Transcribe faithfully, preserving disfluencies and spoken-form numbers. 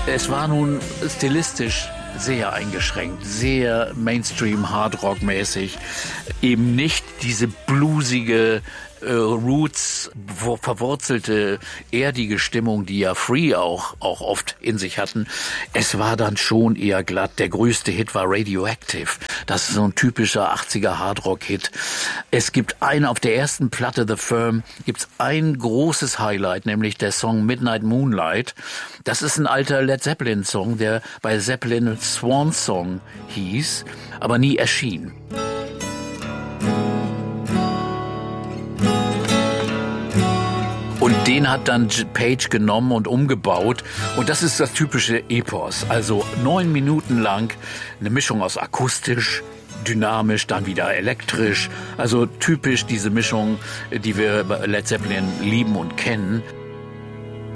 Es war nun stilistisch sehr eingeschränkt, sehr Mainstream-Hardrock-mäßig. Eben nicht diese bluesige, äh, Roots, wo verwurzelte, erdige Stimmung, die ja Free auch, auch oft in sich hatten. Es war dann schon eher glatt. Der größte Hit war Radioactive. Das ist so ein typischer achtziger Hardrock-Hit. Es gibt einen, auf der ersten Platte, The Firm, gibt's ein großes Highlight, nämlich der Song Midnight Moonlight. Das ist ein alter Led Zeppelin-Song, der bei Zeppelin Swan Song hieß, aber nie erschien. Und den hat dann Page genommen und umgebaut. Und das ist das typische Epos. Also neun Minuten lang eine Mischung aus akustisch, dynamisch, dann wieder elektrisch. Also typisch diese Mischung, die wir bei Led Zeppelin lieben und kennen.